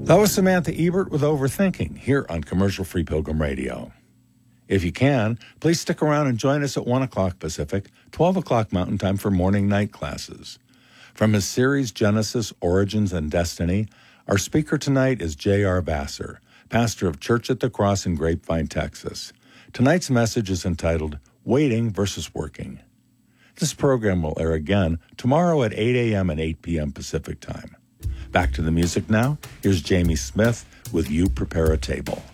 That was Samantha Ebert with Overthinking here on Commercial Free Pilgrim Radio. If you can, please stick around and join us at 1 o'clock Pacific, 12 o'clock Mountain Time for morning night classes. From his series Genesis, Origins, and Destiny, our speaker tonight is J.R. Vassar, pastor of Church at the Cross in Grapevine, Texas. Tonight's message is entitled Waiting versus Working. This program will air again tomorrow at 8 a.m. and 8 p.m. Pacific Time. Back to the music now. Here's Jamie Smith with You Prepare a Table.